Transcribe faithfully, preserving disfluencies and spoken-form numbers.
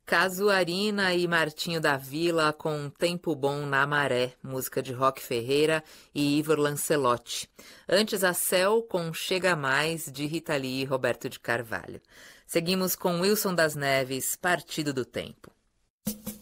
Casuarina e Martinho da Vila com Tempo Bom na Maré, música de Roque Ferreira e Ivor Lancelotti. Antes a Céu com Chega Mais, de Rita Lee e Roberto de Carvalho. Seguimos com Wilson das Neves, Partido do Tempo.